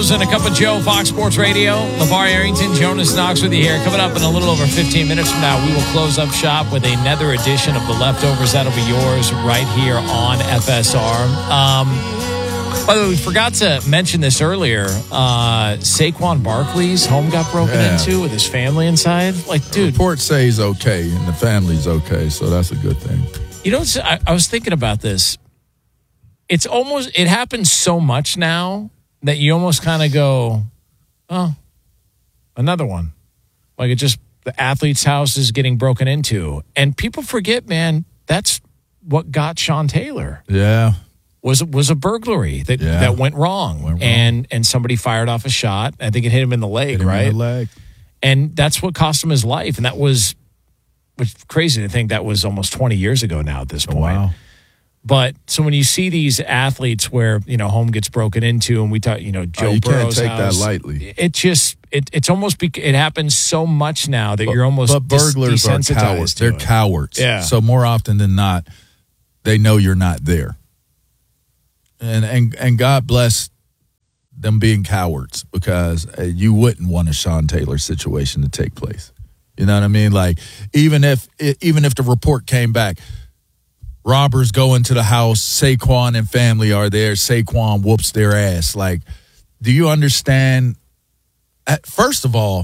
And a cup of Joe, Fox Sports Radio. LeVar Arrington, Jonas Knox with you here. Coming up in a little over 15 minutes from now, we will close up shop with another edition of The Leftovers. That'll be yours right here on FSR. By the way, we forgot to mention this earlier. Saquon Barkley's home got broken into with his family inside. Like, dude. Reports say he's okay and the family's okay, so that's a good thing. You know, I was thinking about this. It happens so much now that you almost kind of go, oh, another one. Like the athlete's house is getting broken into. And people forget, man, that's what got Sean Taylor. Yeah. Was a burglary that went wrong. And somebody fired off a shot. I think it hit him in the leg, right? In the leg. And that's what cost him his life. And that was crazy to think that was almost 20 years ago now at this point. Wow. But so when you see these athletes where, home gets broken into and we talk, Joe Burrow's can't take house, that lightly. It's almost, it happens so much now that you're almost But burglars are desensitized cowards. to They're it. cowards. Yeah. So more often than not, they know you're not there. And God bless them being cowards because you wouldn't want a Sean Taylor situation to take place. You know what I mean? Like, even if the report came back, robbers go into the house, Saquon and family are there, Saquon whoops their ass. Like, do you understand? First of all,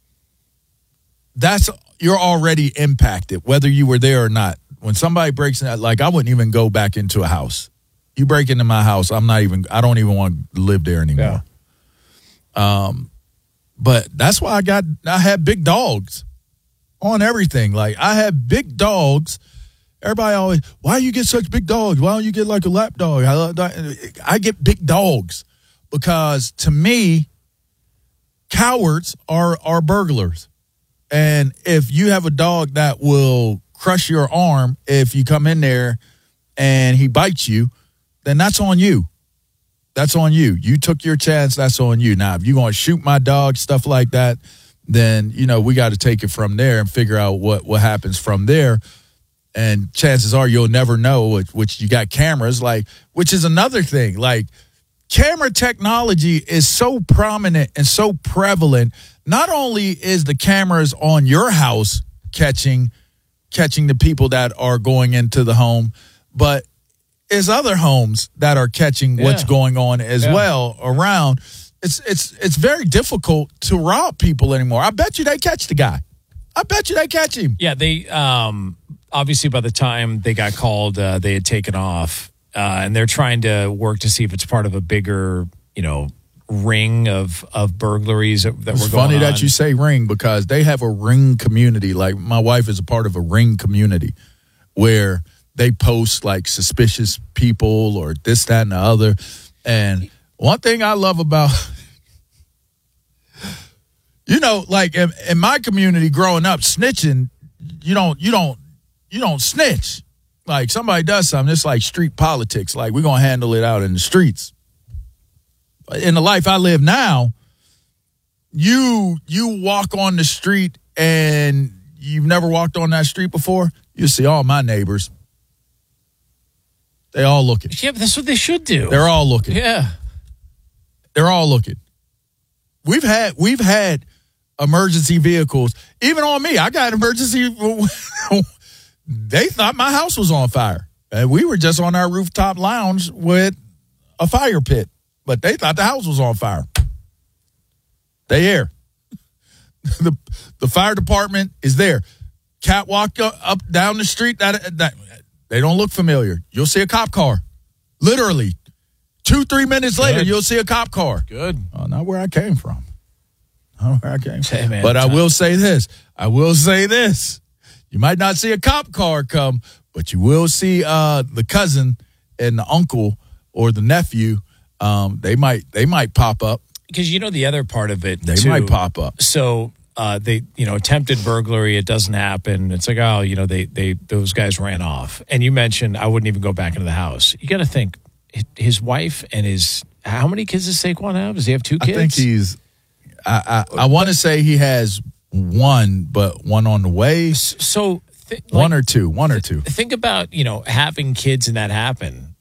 you're already impacted, whether you were there or not. When somebody breaks in, like, I wouldn't even go back into a house. You break into my house, I don't even want to live there anymore. Yeah. But that's why I had big dogs on everything. Like, I had big dogs. Everybody always, why you get such big dogs? Why don't you get like a lap dog? I get big dogs because, to me, cowards are burglars. And if you have a dog that will crush your arm if you come in there and he bites you, then that's on you. That's on you. You took your chance. That's on you. Now, if you're going to shoot my dog, stuff like that, then, we got to take it from there and figure out what happens from there. And chances are you'll never know, which you got cameras, which is another thing. Like, camera technology is so prominent and so prevalent. Not only is the cameras on your house catching the people that are going into the home, but there's other homes that are catching what's going on as well around. It's very difficult to rob people anymore. I bet you they catch the guy. I bet you they catch him. Yeah, they obviously by the time they got called, they had taken off, and they're trying to work to see if it's part of a bigger, ring of burglaries that were going on. It's funny that you say ring because they have a ring community. Like, my wife is a part of a ring community where they post like suspicious people or this, that, and the other. And one thing I love about, like in my community growing up, snitching, you don't snitch. Like, somebody does something, it's like street politics. Like, we're going to handle it out in the streets. In the life I live now, you walk on the street and you've never walked on that street before, you see all my neighbors. They all looking. Yeah, but that's what they should do. They're all looking. Yeah. They're all looking. We've had emergency vehicles. Even on me, I got emergency. They thought my house was on fire. And we were just on our rooftop lounge with a fire pit. But they thought the house was on fire. They here. The fire department is there. Catwalk up down the street. That they don't look familiar. You'll see a cop car. Literally. 2-3 minutes later, you'll see a cop car. Good. Oh, not where I came from. Not where I came from. Hey, man, but I will say this. You might not see a cop car come, but you will see the cousin and the uncle or the nephew. They might pop up. Because the other part of it, they might pop up. So they attempted burglary, it doesn't happen. It's like, those guys ran off. And you mentioned I wouldn't even go back into the house. You got to think, his wife and how many kids does Saquon have? Does he have 2 kids? I think I want to say he has one, but one on the way. So one or two. Think about, having kids and that happen.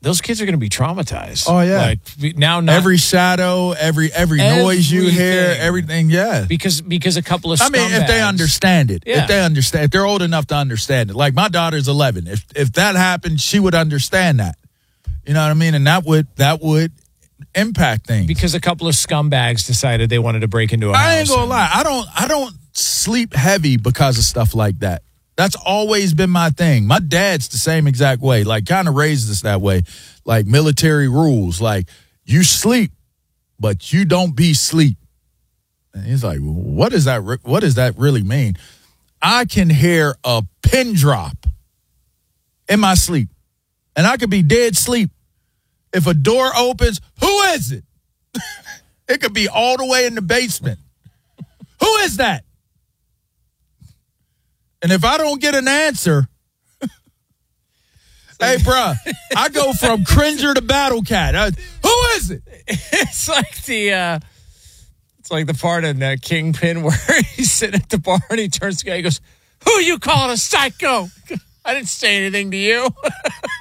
those kids are going to be traumatized. Oh, yeah. Like, now, every shadow, every noise you hear, everything, yeah. Because a couple of scumbags. I mean, if they understand it. Yeah. If they're old enough to understand it. Like, my daughter's 11. If that happened, she would understand that. You know what I mean? And that would impact things. Because a couple of scumbags decided they wanted to break into a house. I ain't gonna lie. I don't sleep heavy because of stuff like that. That's always been my thing. My dad's the same exact way. Like, kind of raised us that way. Like, military rules. Like, you sleep, but you don't be sleep. And he's like, what does that really mean? I can hear a pin drop in my sleep. And I could be dead sleep. If a door opens, who is it? It could be all the way in the basement. Who is that? And if I don't get an answer, hey, bruh, I go from cringer to battle cat. Who is it? It's like the part in Kingpin where he's sitting at the bar and he turns to the guy and goes, "Who you calling a psycho? I didn't say anything to you."